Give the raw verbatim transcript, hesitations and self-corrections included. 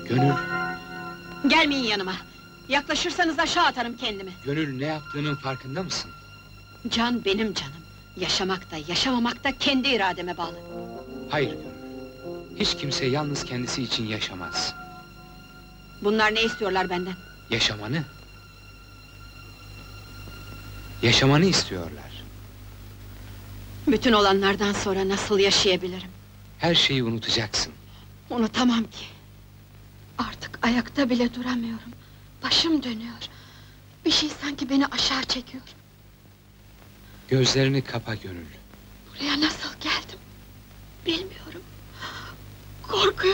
Gönül, Gelmeyin yanıma! Yaklaşırsanız aşağı atarım kendimi! Gönül ne yaptığının farkında mısın? Can benim canım! Yaşamak da, yaşamamak da kendi irademe bağlı! Hayır Gönül, hiç kimse yalnız kendisi için yaşamaz. Bunlar ne istiyorlar benden? Yaşamanı. Yaşamanı istiyorlar. Bütün olanlardan sonra nasıl yaşayabilirim? Her şeyi unutacaksın. Unutamam ki! Artık ayakta bile duramıyorum! Başım dönüyor! Bir şey sanki beni aşağı çekiyor! Gözlerini kapa Gönül. Buraya nasıl geldim? Bilmiyorum! Korkuyorum!